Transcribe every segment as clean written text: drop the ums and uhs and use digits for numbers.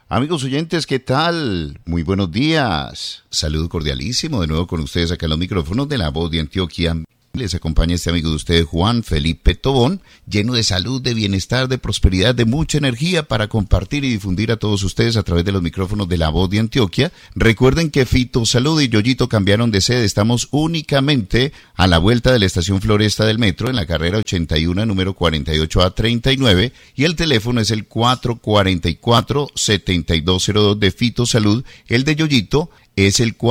Amigos oyentes, ¿qué tal? Muy buenos días. Saludo cordialísimo de nuevo con ustedes acá en los micrófonos de La Voz de Antioquia. Les acompaña este amigo de ustedes, Juan Felipe Tobón, lleno de salud, de bienestar, de prosperidad, de mucha energía para compartir y difundir a todos ustedes a través de los micrófonos de La Voz de Antioquia. Recuerden que Fito Salud y Yoyito cambiaron de sede. Estamos únicamente a la vuelta de la estación Floresta del Metro, en la carrera 81, número 48A39, y el teléfono es el 444-7202 de Fito Salud. El de Yoyito es el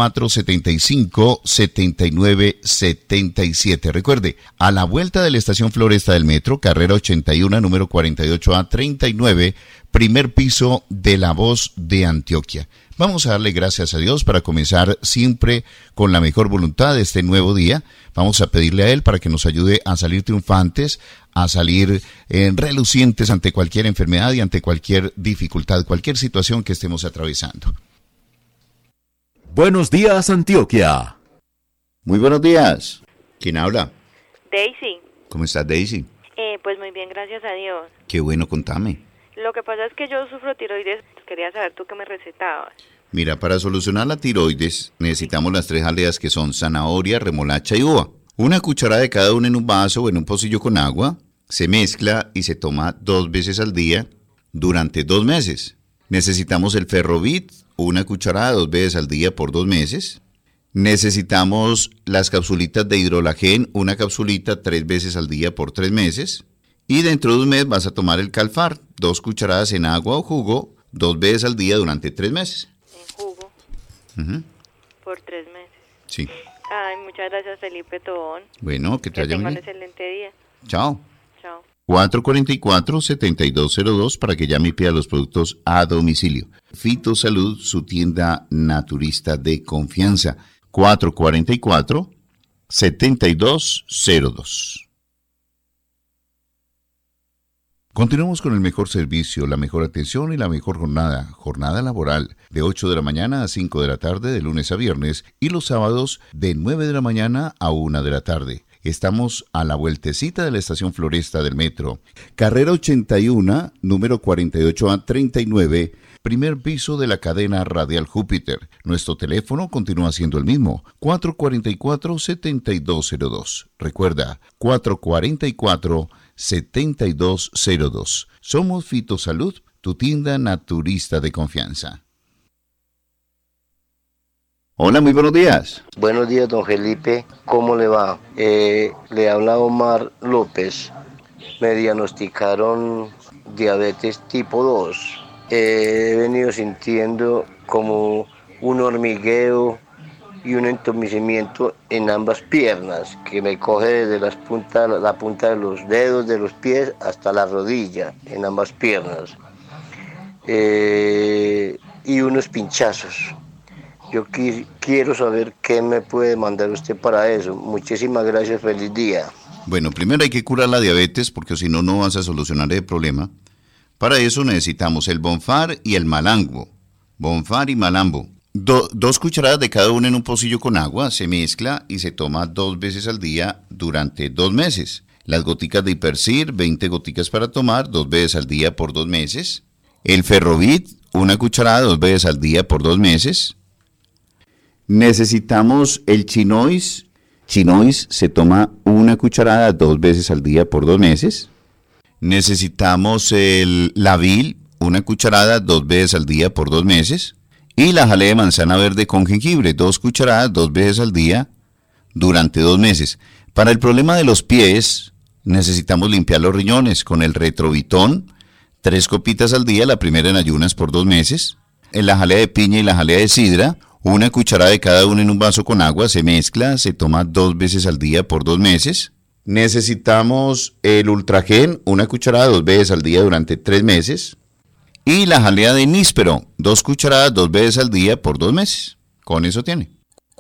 475-7977. Recuerde, a la vuelta de la estación Floresta del Metro, carrera 81, número 48A39, primer piso de La Voz de Antioquia. Vamos a darle gracias a Dios para comenzar siempre con la mejor voluntad de este nuevo día. Vamos a pedirle a Él para que nos ayude a salir triunfantes, a salir relucientes ante cualquier enfermedad y ante cualquier dificultad, cualquier situación que estemos atravesando. Buenos días, Antioquia. Muy buenos días. ¿Quién habla? Daisy. ¿Cómo estás, Daisy? Pues muy bien, gracias a Dios. Qué bueno, contame. Lo que pasa es que yo sufro tiroides. Quería saber tú qué me recetabas. Mira, para solucionar la tiroides necesitamos las 3 jaleas que son zanahoria, remolacha y uva. 1 cucharada de cada una en un vaso o en un pocillo con agua. Se mezcla y se toma 2 veces al día durante 2 meses. Necesitamos el Ferrovit, 1 cucharada 2 veces al día por 2 meses. Necesitamos las capsulitas de hidrolagen, 1 capsulita 3 veces al día por 3 meses. Y dentro de un mes vas a tomar el Calfar, 2 cucharadas en agua o jugo, 2 veces al día durante 3 meses. En jugo. Por 3 meses. Sí. Ay, muchas gracias, Felipe Tobón. Bueno, que te vaya tenga muy un bien. excelente día. Chao. Chao. 444-7202 para que llame y pida los productos a domicilio. Fito Salud, su tienda naturista de confianza. 444-7202. Continuamos con el mejor servicio, la mejor atención y la mejor jornada. Jornada laboral de 8 de la mañana a 5 de la tarde de lunes a viernes y los sábados de 9 de la mañana a 1 de la tarde. Estamos a la vueltecita de la estación Floresta del Metro. Carrera 81, número 48A39, primer piso de la cadena Radial Júpiter. Nuestro teléfono continúa siendo el mismo, 444-7202. Recuerda, 444-7202. Somos Fito Salud, tu tienda naturista de confianza. Hola, muy buenos días. Buenos días, don Felipe. ¿Cómo le va? Le habla Omar López. Me diagnosticaron diabetes tipo 2. He venido sintiendo como un hormigueo y un entumecimiento en ambas piernas, que me coge desde la punta de los dedos de los pies hasta la rodilla, en ambas piernas. Y unos pinchazos. Yo quiero saber qué me puede mandar usted para eso. Muchísimas gracias, feliz día. Bueno, primero hay que curar la diabetes porque si no, no vas a solucionar el problema. Para eso necesitamos el Bonfar y el Malambo. Bonfar y Malambo. 2 cucharadas de cada una en un pocillo con agua, se mezcla y se toma 2 veces al día durante 2 meses. Las goticas de Hipercir, 20 goticas para tomar, 2 veces al día por 2 meses. El Ferrovit, 1 cucharada 2 veces al día por 2 meses. Necesitamos el Chinois. Chinois se toma 1 cucharada 2 veces al día por 2 meses. Necesitamos el Lavil, 1 cucharada 2 veces al día por 2 meses. Y la jalea de manzana verde con jengibre, 2 cucharadas 2 veces al día durante 2 meses. Para el problema de los pies, necesitamos limpiar los riñones con el Retrovitón, 3 copitas al día, la primera en ayunas por 2 meses. En la jalea de piña y la jalea de sidra, 1 cucharada de cada una en un vaso con agua, se mezcla, se toma 2 veces al día por 2 meses. Necesitamos el Ultragen, 1 cucharada 2 veces al día durante 3 meses. Y la jalea de níspero, 2 cucharadas 2 veces al día por 2 meses. Con eso tiene.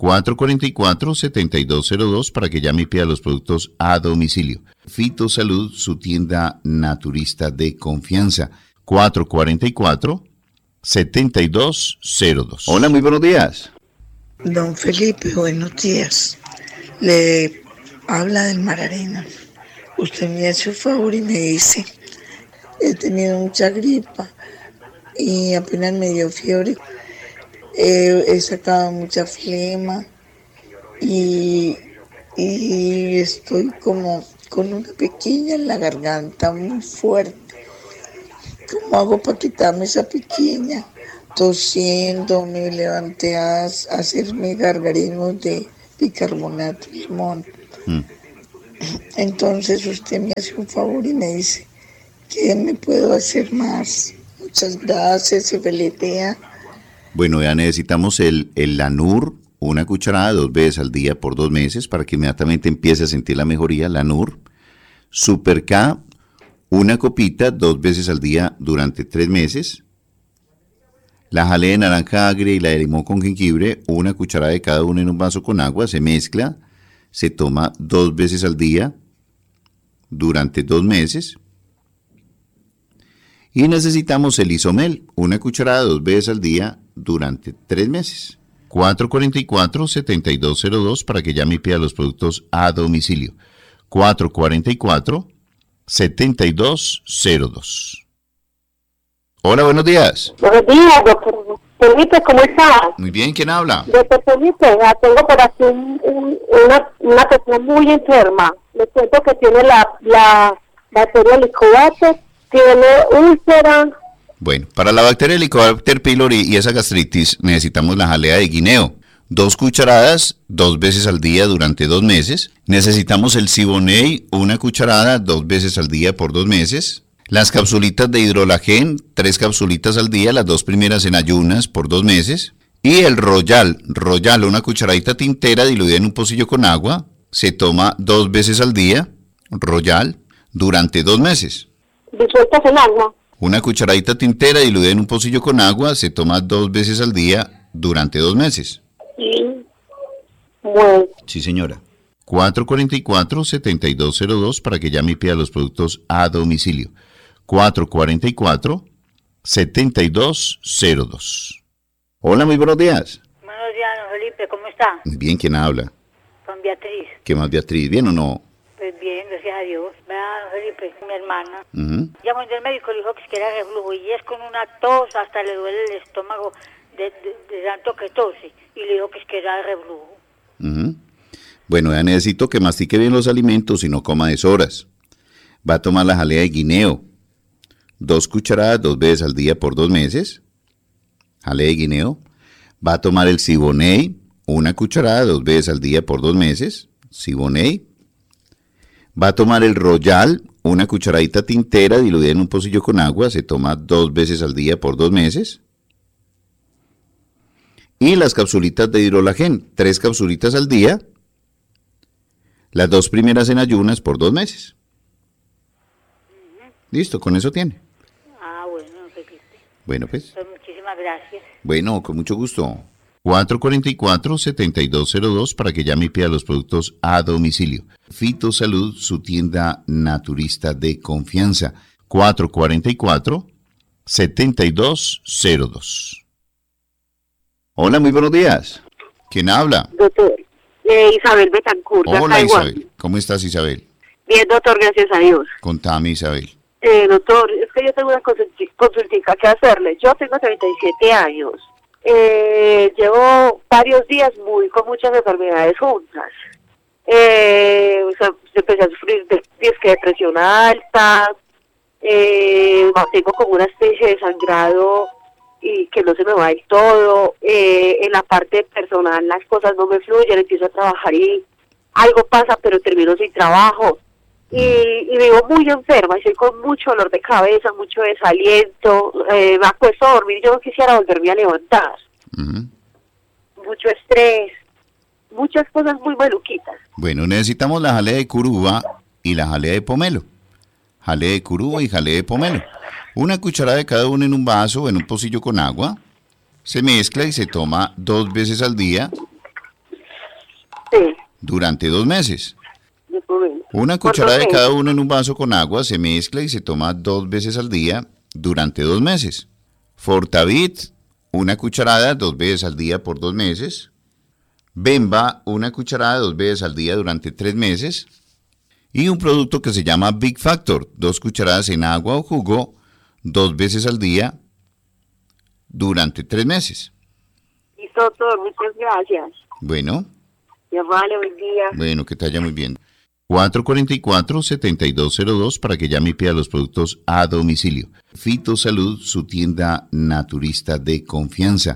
444-7202 para que llame y pida los productos a domicilio. Fito Salud, su tienda naturista de confianza. 444-7202. Hola, muy buenos días. Don Felipe, buenos días. Le habla del Mar Arena. Usted me hace un favor y me dice, he tenido mucha gripa y apenas me dio fiebre. He sacado mucha flema y estoy como con una pequeña en la garganta muy fuerte. ¿Cómo hago para quitarme esa pequeña? Tosiendo, me levanté a hacerme gargarismos de bicarbonato de limón. Entonces usted me hace un favor y me dice, ¿qué me puedo hacer más? Muchas gracias, se peletea. Bueno, ya necesitamos el Lanur, una cucharada 2 veces al día por 2 meses para que inmediatamente empiece a sentir la mejoría. Lanur, Super K, una copita 2 veces al día durante 3 meses. La jalea de naranja agria y la de limón con jengibre, una cucharada de cada una en un vaso con agua, se mezcla, se toma 2 veces al día durante 2 meses. Y necesitamos el Isomel, una cucharada 2 veces al día durante 3 meses. 444-7202 para que llame y pida los productos a domicilio. 444-7202. Hola, buenos días. Buenos días, doctor Felipe, ¿cómo está? Muy bien, ¿quién habla? Doctor Felipe, tengo por aquí una persona muy enferma. Le cuento que tiene la bacteria Helicobacter, tiene úlcera. Bueno, para la bacteria Helicobacter pylori y esa gastritis necesitamos la jalea de guineo. 2 cucharadas 2 veces al día durante 2 meses. Necesitamos el Siboney, una cucharada 2 veces al día por 2 meses. Las capsulitas de hidrolagen, 3 capsulitas al día, las 2 primeras en ayunas por 2 meses. Y el Royal, una cucharadita tintera diluida en un pocillo con agua. Se toma 2 veces al día, Royal, durante 2 meses. Disueltas en agua. Una cucharadita tintera diluida en un pocillo con agua, se toma 2 veces al día durante 2 meses. Sí. Bueno. Sí, señora. 444-7202 para que llame y pida los productos a domicilio. 444-7202. Hola, muy buenos días. Buenos días, don Felipe, ¿cómo está? Muy bien, ¿quién habla? Con Beatriz. ¿Qué más, Beatriz? ¿Bien o no? Pues bien, gracias a Dios. Vea, don Felipe, mi hermana. Uh-huh. Llamó el médico, le dijo que era reflujo y es con una tos, hasta le duele el estómago de tanto que tose. Y le dijo que era reflujo. Uh-huh. Bueno, ya necesito que mastique bien los alimentos y no coma deshoras. Va a tomar la jalea de guineo. 2 cucharadas 2 veces al día por 2 meses. Jalea de guineo. Va a tomar el Siboney, una cucharada 2 veces al día por 2 meses. Siboney. Va a tomar el Royal, una cucharadita tintera diluida en un pocillo con agua. Se toma 2 veces al día por 2 meses. Y las capsulitas de hidrolagen, 3 capsulitas al día. Las 2 primeras en ayunas por 2 meses. Listo, con eso tiene. Ah, bueno, Felipe. Bueno, pues. Pues muchísimas gracias. Bueno, con mucho gusto. 444-7202 para que llame y pida los productos a domicilio. Fitosalud, su tienda naturista de confianza. 444-7202. Hola, muy buenos días. ¿Quién habla? Doctor, Isabel Betancourt. Hola, Isabel. ¿Cómo estás, Isabel? Bien, doctor, gracias a Dios. Contame, Isabel. Doctor, es que yo tengo una consultica que hacerle. Yo tengo 37 años. Llevo varios días con muchas enfermedades juntas. Empecé a sufrir de presión alta. Tengo como una especie de sangrado y que no se me va del todo. En la parte personal las cosas no me fluyen, empiezo a trabajar y algo pasa, pero termino sin trabajo. Y vivo muy enferma, estoy con mucho dolor de cabeza, mucho desaliento, me acuesto a dormir, yo no quisiera volverme a levantar. Uh-huh. Mucho estrés, muchas cosas muy maluquitas. Bueno, necesitamos la jalea de curuba y la jalea de pomelo. Jalea de curuba y jalea de pomelo. Una cucharada de cada uno en un vaso o en un pocillo con agua. Se mezcla y se toma 2 veces al día. Sí. Durante 2 meses. Una cucharada de cada uno en un vaso con agua, se mezcla y se toma 2 veces al día durante 2 meses. Fortavit, una cucharada 2 veces al día por 2 meses. Bemba, una cucharada 2 veces al día durante 3 meses. Y un producto que se llama Big Factor, 2 cucharadas en agua o jugo, 2 veces al día durante 3 meses. Listo, doctor, muchas gracias. Bueno, Ya vale, buen día. bueno, que te vaya muy bien. 444-7202 para que llame y pida los productos a domicilio. Fitosalud, su tienda naturista de confianza.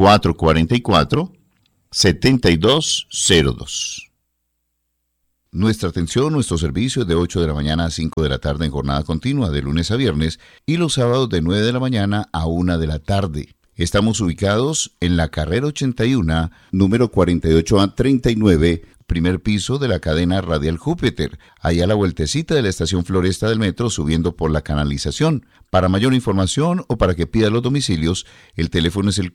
444-7202. Nuestra atención, nuestro servicio es de 8 de la mañana a 5 de la tarde en jornada continua, de lunes a viernes, y los sábados de 9 de la mañana a 1 de la tarde. Estamos ubicados en la carrera 81, número 48A39, primer piso de la cadena Radial Júpiter, allá a la vueltecita de la estación Floresta del metro, subiendo por la canalización. Para mayor información o para que pida los domicilios, el teléfono es el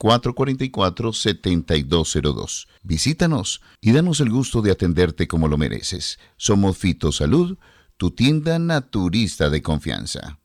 444-7202. Visítanos y danos el gusto de atenderte como lo mereces. Somos Fitosalud, tu tienda naturista de confianza.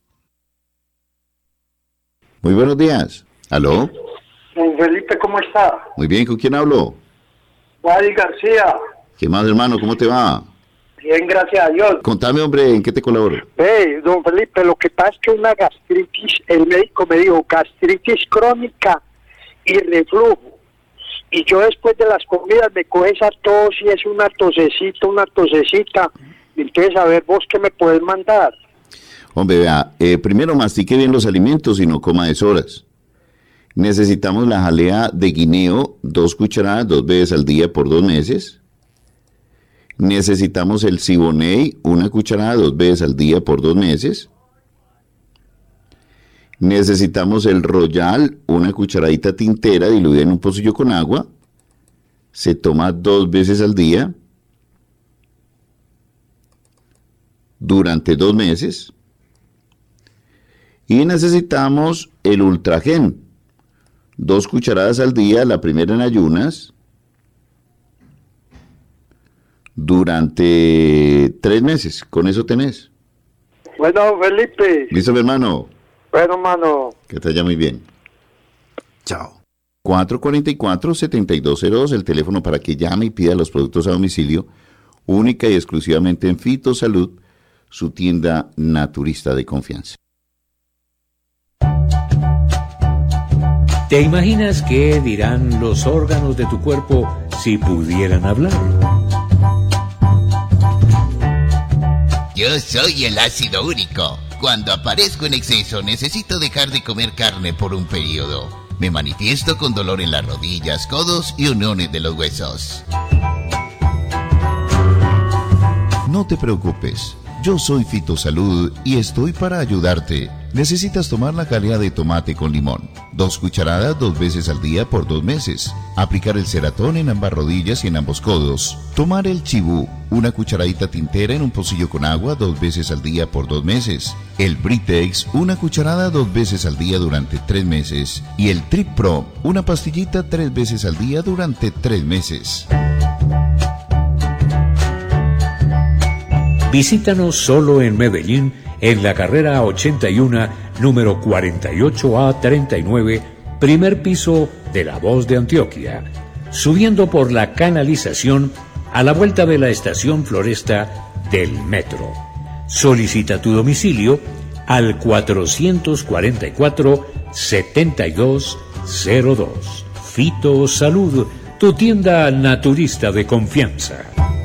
Muy buenos días. ¿Aló? Don Felipe, ¿cómo está? Muy bien, ¿con quién hablo? Wadi García. ¿Qué más, hermano? ¿Cómo te va? Bien, gracias a Dios. Contame, hombre, ¿en qué te colaboro? Ve, don Felipe, lo que pasa es que una gastritis, el médico me dijo gastritis crónica y reflujo. Y yo después de las comidas me coge esa tos y es una tosecita. Entonces, a ver, vos qué me puedes mandar. Hombre, vea, primero mastique bien los alimentos y no coma deshoras. Necesitamos la jalea de guineo, 2 cucharadas, 2 veces al día por 2 meses. Necesitamos el Siboney, 1 cucharada, 2 veces al día por 2 meses. Necesitamos el Royal, 1 cucharadita tintera diluida en un pocillo con agua. Se toma 2 veces al día durante 2 meses. Y necesitamos el Ultragen, 2 cucharadas al día, la primera en ayunas, durante 3 meses. Con eso tenés. Bueno, Felipe. ¿Listo, mi hermano? Bueno, mano. Que te vaya muy bien. Chao. 444-7202, el teléfono para que llame y pida los productos a domicilio, única y exclusivamente en Fitosalud, su tienda naturista de confianza. ¿Te imaginas qué dirán los órganos de tu cuerpo si pudieran hablar? Yo soy el ácido úrico. Cuando aparezco en exceso, necesito dejar de comer carne por un periodo. Me manifiesto con dolor en las rodillas, codos y uniones de los huesos. No te preocupes, yo soy Fitosalud y estoy para ayudarte. Necesitas tomar la jalea de tomate con limón, 2 cucharadas 2 veces al día por 2 meses. Aplicar el ceratón en ambas rodillas y en ambos codos. Tomar el chibú, 1 cucharadita tintera en un pocillo con agua 2 veces al día por 2 meses. El Britex, 1 cucharada 2 veces al día durante 3 meses. Y el Trip Pro, 1 pastillita 3 veces al día durante 3 meses. Visítanos solo en Medellín, en la carrera 81, número 48A39, primer piso de La Voz de Antioquia, subiendo por la canalización a la vuelta de la estación Floresta del metro. Solicita tu domicilio al 444-7202. Fitosalud, tu tienda naturista de confianza.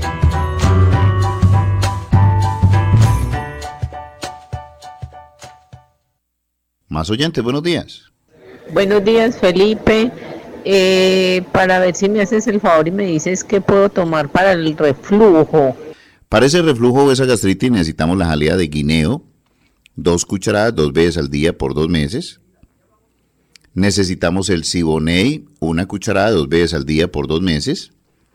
Más oyentes, buenos días. Buenos días, Felipe. Para ver si me haces el favor y me dices qué puedo tomar para el reflujo. Para ese reflujo o esa gastritis necesitamos la jalea de guineo, 2 cucharadas 2 veces al día por 2 meses. Necesitamos el Siboney, 1 cucharada 2 veces al día por 2 meses.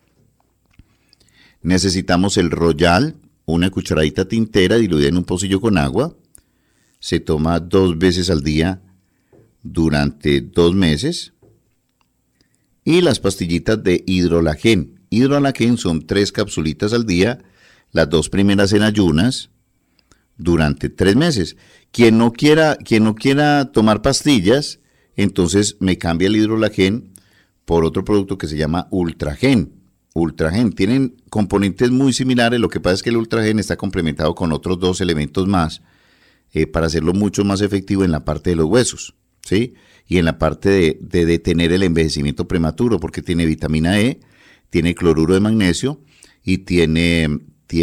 Necesitamos el Royal, 1 cucharadita tintera diluida en un pocillo con agua. Se toma 2 veces al día durante 2 meses. Y las pastillitas de hidrolagen. Hidrolagen son 3 capsulitas al día, las 2 primeras en ayunas, durante 3 meses. Quien no quiera tomar pastillas, entonces me cambia el hidrolagen por otro producto que se llama Ultragen. Ultragen tienen componentes muy similares, lo que pasa es que el Ultragen está complementado con otros 2 elementos más, para hacerlo mucho más efectivo en la parte de los huesos. ¿sí? Y en la parte de detener el envejecimiento prematuro, porque tiene vitamina E, tiene cloruro de magnesio y tiene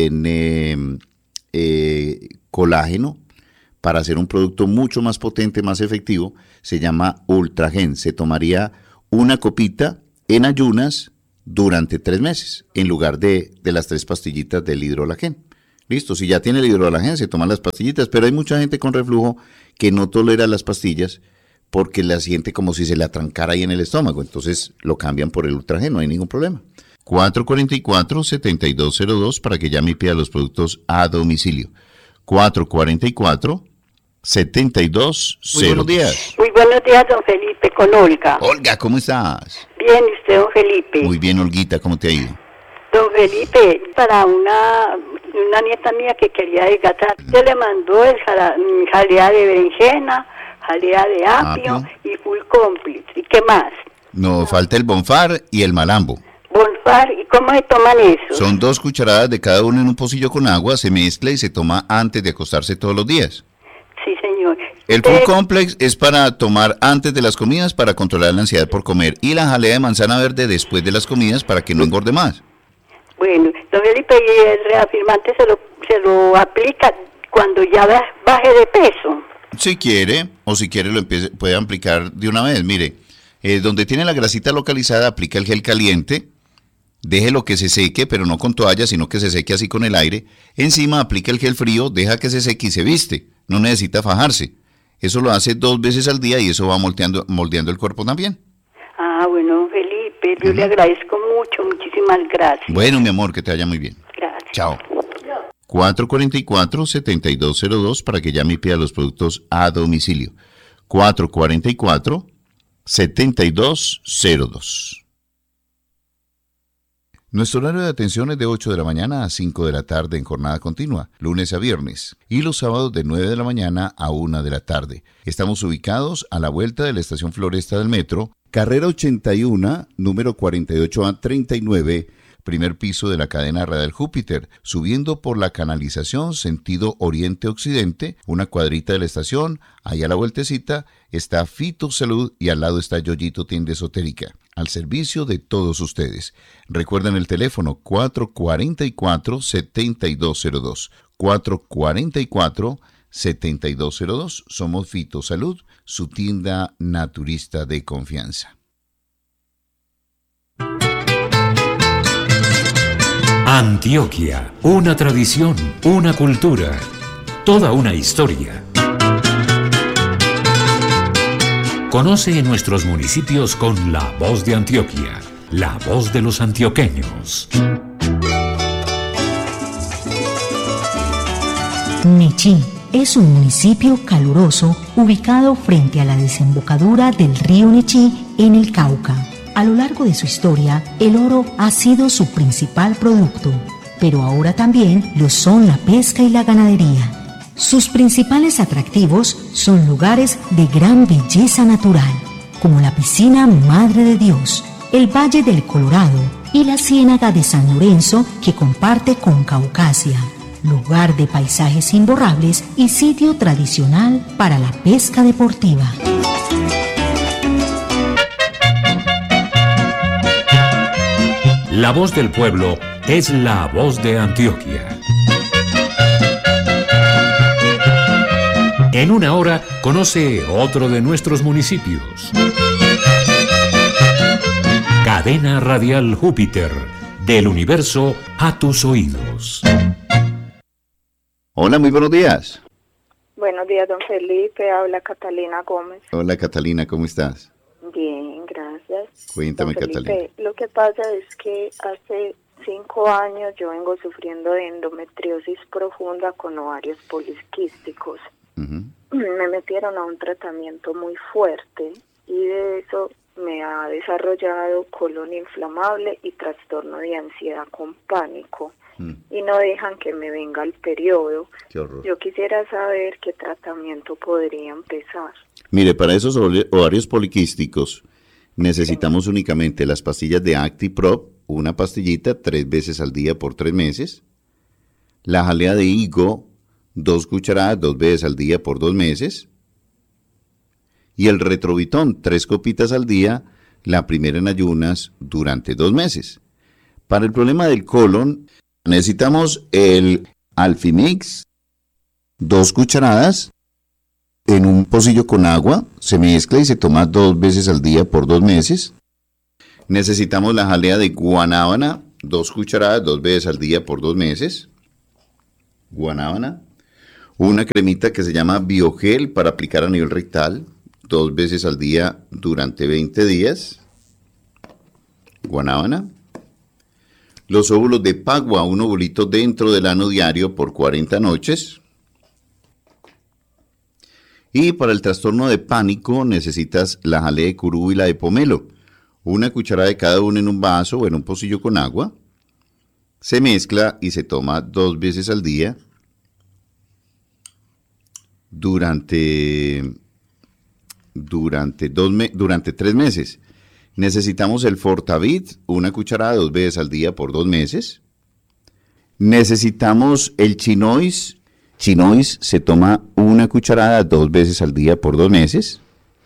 colágeno para hacer un producto mucho más potente, más efectivo. Se llama Ultragen. Se tomaría una copita en ayunas durante 3 meses, en lugar de las 3 pastillitas del hidrolagen. Listo, si ya tiene el hidrolagen, se toman las pastillitas, pero hay mucha gente con reflujo que no tolera las pastillas porque la siente como si se le atrancara ahí en el estómago. Entonces lo cambian por el Ultragen, no hay ningún problema. 444-7202 para que llame y pida los productos a domicilio. 444-7202. Muy buenos días. Muy buenos días, don Felipe, con Olga. Olga, ¿cómo estás? Bien, ¿y usted, don Felipe? Muy bien, Olguita, ¿cómo te ha ido? Don Felipe, para una nieta mía que quería adelgazar, se le mandó el jalea de berenjena, jalea de apio y full complex. ¿Y qué más? No, falta el Bonfar y el Malambo. Bonfar, ¿y cómo se toman eso? Son 2 cucharadas de cada uno en un pocillo con agua, se mezcla y se toma antes de acostarse todos los días. Sí, señor. El Full Complex es para tomar antes de las comidas para controlar la ansiedad por comer, y la jalea de manzana verde después de las comidas para que no engorde más. Bueno, don Felipe, ¿y el reafirmante se lo aplica cuando ya baje de peso? Si quiere, o si quiere puede aplicar de una vez. Mire, donde tiene la grasita localizada, aplica el gel caliente, déjelo que se seque, pero no con toalla, sino que se seque así con el aire. Encima aplica el gel frío, deja que se seque y se viste, no necesita fajarse. Eso lo hace 2 veces al día y eso va moldeando el cuerpo también. Ah, bueno, Felipe, yo le agradezco mucho, muchísimas gracias. Bueno, mi amor, que te vaya muy bien. Gracias. Chao. 444-7202 para que llame y pida los productos a domicilio. 444-7202. Nuestro horario de atención es de 8 de la mañana a 5 de la tarde en jornada continua, lunes a viernes, y los sábados de 9 de la mañana a 1 de la tarde. Estamos ubicados a la vuelta de la estación Floresta del Metro, carrera 81, número 48A39, primer piso de la cadena radial Júpiter, subiendo por la canalización sentido oriente-occidente, una cuadrita de la estación, ahí a la vueltecita está Fito Salud y al lado está Yoyito Tienda Esotérica, al servicio de todos ustedes. Recuerden el teléfono 444-7202, 444-7202, somos Fito Salud, su tienda naturista de confianza. Antioquia, una tradición, una cultura, toda una historia. Conoce nuestros municipios con la voz de Antioquia, la voz de los antioqueños. Nechí es un municipio caluroso ubicado frente a la desembocadura del río Nechí en el Cauca. A lo largo de su historia, el oro ha sido su principal producto, pero ahora también lo son la pesca y la ganadería. Sus principales atractivos son lugares de gran belleza natural, como la piscina Madre de Dios, el Valle del Colorado y la Ciénaga de San Lorenzo que comparte con Caucasia, lugar de paisajes imborrables y sitio tradicional para la pesca deportiva. La voz del pueblo es la voz de Antioquia. En una hora conoce otro de nuestros municipios. Cadena Radial Júpiter, del universo a tus oídos. Hola, muy buenos días. Buenos días, don Felipe. Habla Catalina Gómez. Hola, Catalina, ¿cómo estás? Bien, gracias. Cuéntame, don Felipe, Catalina. lo que pasa es que hace 5 años yo vengo sufriendo de endometriosis profunda con ovarios poliquísticos. Me metieron a un tratamiento muy fuerte y de eso me ha desarrollado colon inflamable y trastorno de ansiedad con pánico. Y no dejan que me venga el periodo. Qué horror. Yo quisiera saber qué tratamiento podría empezar. Mire, para esos ovarios poliquísticos necesitamos únicamente las pastillas de ActiProp, una pastillita 3 veces al día por 3 meses, la jalea de higo, 2 cucharadas 2 veces al día por 2 meses, Y el Retrovitón, 3 copitas al día, la primera en ayunas durante 2 meses. Para el problema del colon, necesitamos el Alfimix, 2 cucharadas en un pocillo con agua, se mezcla y se toma 2 veces al día por 2 meses. Necesitamos la jalea de guanábana, 2 cucharadas, 2 veces al día por 2 meses. Guanábana. Una cremita que se llama Biogel para aplicar a nivel rectal, 2 veces al día durante 20 días. Guanábana. Los óvulos de Pagua, un ovulito dentro del ano diario por 40 noches. Y para el trastorno de pánico necesitas la jalea de curú y la de pomelo. Una cucharada de cada uno en un vaso o en un pocillo con agua. Se mezcla y se toma 2 veces al día durante 3 meses. Necesitamos el Fortavit, una cucharada 2 veces al día por 2 meses. Necesitamos el Chinois. Chinois se toma una cucharada 2 veces al día por 2 meses.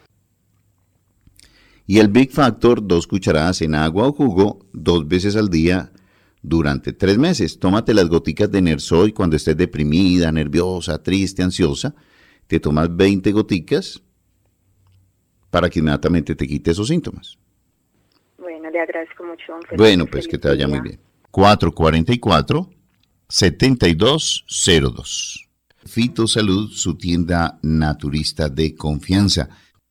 Y el Big Factor, 2 cucharadas en agua o jugo 2 veces al día durante 3 meses. Tómate las goticas de Nersoy cuando estés deprimida, nerviosa, triste, ansiosa. Te tomas 20 goticas para que inmediatamente te quite esos síntomas. Bueno, le agradezco mucho. Bueno, pues que te vaya muy bien. 444-7202. Fitosalud, su tienda naturista de confianza.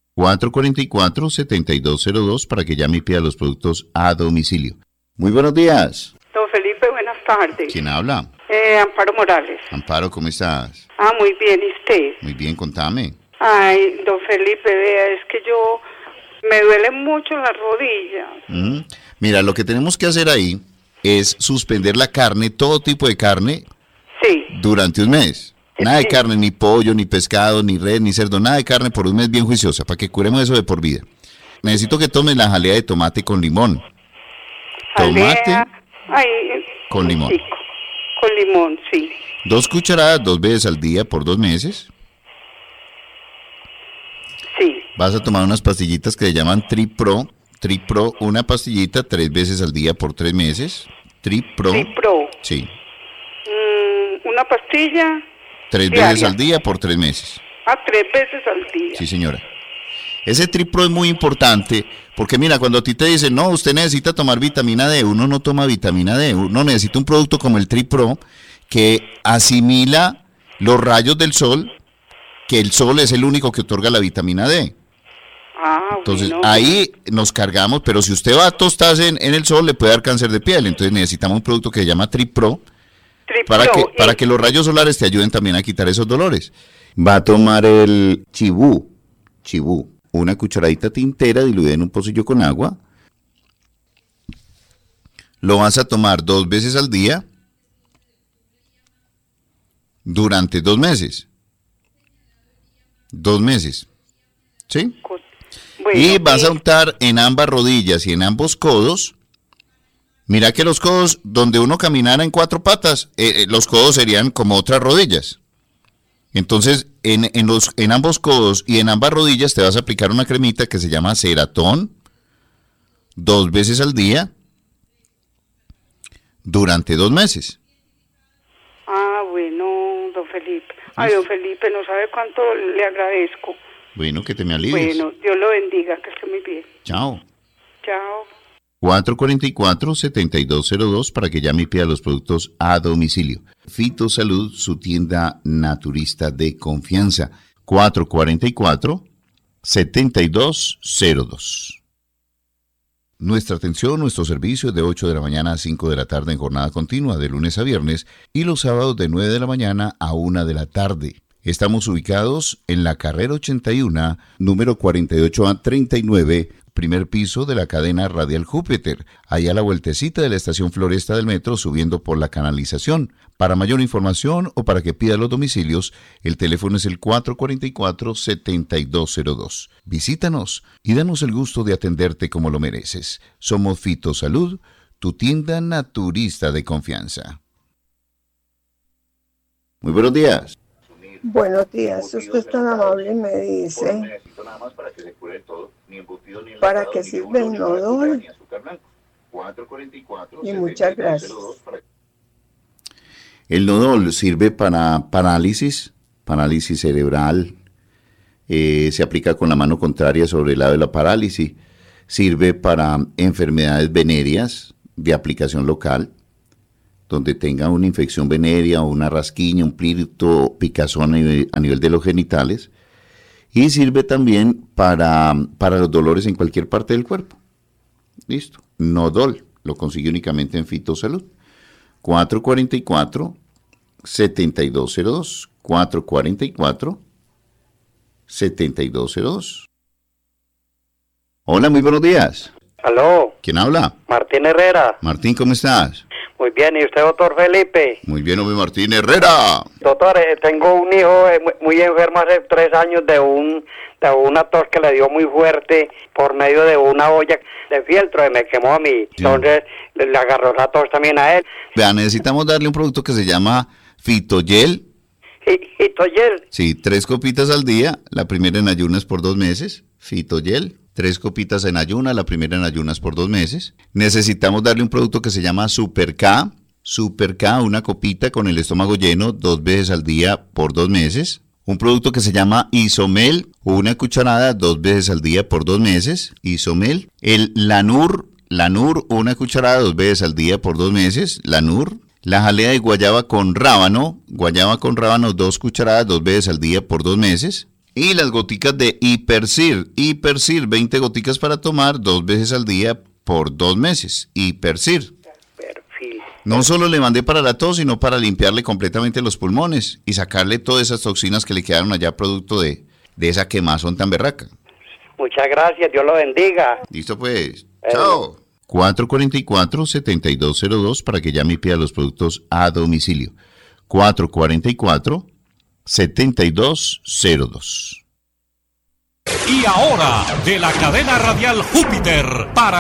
444-7202 para que llame y pida los productos a domicilio. Muy buenos días. Don Felipe, buenas tardes. ¿Quién habla? Amparo Morales. Amparo, ¿cómo estás? Muy bien, ¿y usted? Muy bien, contame. Ay, don Felipe, vea, es que me duele mucho las rodillas. Mira, lo que tenemos que hacer ahí es suspender la carne, todo tipo de carne, durante un mes. Nada de carne, ni pollo, ni pescado, ni res, ni cerdo, nada de carne por un mes bien juiciosa, para que curemos eso de por vida. Necesito que tomes la jalea de tomate con limón. Tomate con limón. Sí, con limón, sí. 2 cucharadas 2 veces al día por 2 meses. Sí. Vas a tomar unas pastillitas que se llaman Tripro. Tripro, una pastillita 3 veces al día por 3 meses. Tripro. Sí. Una pastilla 3 veces al día por 3 meses. 3 veces al día. Sí, señora. Ese Tripro es muy importante porque mira, cuando a ti te dicen, no, usted necesita tomar vitamina D, uno no toma vitamina D, uno necesita un producto como el Tripro que asimila los rayos del sol, que el sol es el único que otorga la vitamina D. Entonces, bueno, ahí nos cargamos, pero si usted va a tostarse en el sol, le puede dar cáncer de piel. Entonces necesitamos un producto que se llama Tripro para que los rayos solares te ayuden también a quitar esos dolores. Va a tomar el Chibú, una cucharadita tintera diluida en un pocillo con agua. Lo vas a tomar 2 veces al día durante 2 meses. 2 meses. ¿Sí? Bueno, y vas a untar en ambas rodillas y en ambos codos. Mira que los codos, donde uno caminara en 4 patas, los codos serían como otras rodillas. Entonces, en ambos codos y en ambas rodillas te vas a aplicar una cremita que se llama Ceratón 2 veces al día durante 2 meses. Bueno, don Felipe. Don Felipe, no sabe cuánto le agradezco. Bueno, que te me alivies. Bueno, Dios lo bendiga, que esté muy bien. Chao. Chao. 444-7202 para que llame y pida los productos a domicilio. Fitosalud, su tienda naturista de confianza. 444-7202. Nuestra atención, nuestro servicio es de 8 de la mañana a 5 de la tarde en jornada continua, de lunes a viernes, y los sábados de 9 de la mañana a 1 de la tarde. Estamos ubicados en la carrera 81, número 48A39, primer piso de la cadena Radial Júpiter, allá a la vueltecita de la estación Floresta del metro, subiendo por la canalización. Para mayor información o para que pida los domicilios, el teléfono es el 444-7202. Visítanos y danos el gusto de atenderte como lo mereces. Somos Fitosalud, tu tienda naturista de confianza. Muy buenos días. Buenos días, usted es tan amable y me dice, ¿para qué sirve el Nodol? Y muchas gracias. El Nodol sirve para parálisis cerebral, se aplica con la mano contraria sobre el lado de la parálisis, sirve para enfermedades venéreas de aplicación local, donde tenga una infección venérea o una rasquiña, un plieto, picazón a nivel de los genitales, y sirve también para los dolores en cualquier parte del cuerpo. Listo. Nodol, lo consigue únicamente en Fitosalud. 444-7202. 444-7202. Hola, muy buenos días. ¿Aló? ¿Quién habla? Martín Herrera. Martín, ¿cómo estás? Muy bien, ¿y usted, doctor Felipe? Muy bien, hombre, Martín Herrera. Doctor, tengo un hijo muy enfermo hace 3 años de una tos que le dio muy fuerte por medio de una olla de fieltro y me quemó a mí. Sí. Entonces le agarró la tos también a él. Vea, necesitamos darle un producto que se llama Fitogel. ¿Fitogel? Sí, 3 copitas al día, la primera en ayunas por 2 meses. Fitogel. 3 copitas en ayuna, la primera en ayunas por 2 meses. Necesitamos darle un producto que se llama Super K. Super K, una copita con el estómago lleno 2 veces al día por 2 meses. Un producto que se llama Isomel, una cucharada 2 veces al día por 2 meses. Isomel. El Lanur, una cucharada 2 veces al día por 2 meses. Lanur. La jalea de guayaba con rábano, 2 cucharadas 2 veces al día por 2 meses. Y las goticas de Hipercir, 20 goticas para tomar 2 veces al día por 2 meses. Hipercir. No solo le mandé para la tos, sino para limpiarle completamente los pulmones y sacarle todas esas toxinas que le quedaron allá producto de esa quemazón tan berraca. Muchas gracias, Dios lo bendiga. Listo pues, chao. 444-7202 para que llame y pida los productos a domicilio. 444-7202. Y ahora, de la cadena radial Júpiter, para